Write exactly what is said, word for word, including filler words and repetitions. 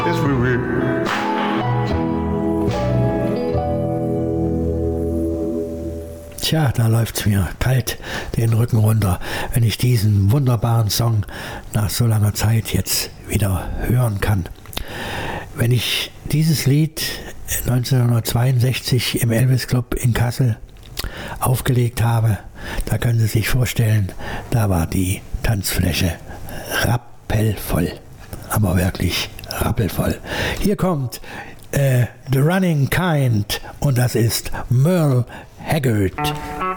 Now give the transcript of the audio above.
Yes, we will. Tja, da läuft's mir kalt den Rücken runter, wenn ich diesen wunderbaren Song nach so langer Zeit jetzt wieder hören kann. Wenn ich dieses Lied neunzehnhundertzweiundsechzig im Elvis Club in Kassel aufgelegt habe, da können Sie sich vorstellen, da war die Tanzfläche rappelvoll, aber wirklich rappelvoll. Hier kommt äh, The Running Kind und das ist Merle Haggard.